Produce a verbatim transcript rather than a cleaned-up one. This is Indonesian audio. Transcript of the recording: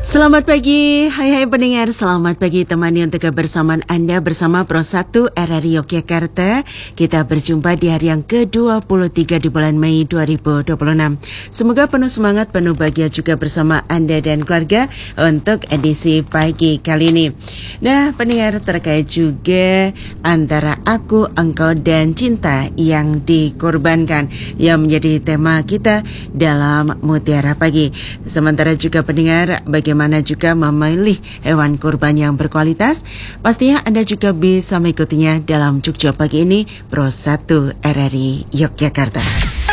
Selamat pagi, hai hai pendengar, selamat pagi temani untuk kebersamaan Anda bersama Pro satu R R I Yogyakarta. Kita berjumpa di hari yang ke dua puluh tiga di bulan Mei dua ribu dua puluh enam. Semoga penuh semangat, penuh bahagia juga bersama Anda dan keluarga untuk edisi pagi kali ini. Nah pendengar, terkait juga antara aku, engkau dan cinta yang dikorbankan yang menjadi tema kita dalam Mutiara Pagi. Sementara juga pendengar, bagaimana juga memilih hewan kurban yang berkualitas? Pastinya Anda juga bisa mengikutinya dalam Jogja Pagi ini Pro satu R R I Yogyakarta.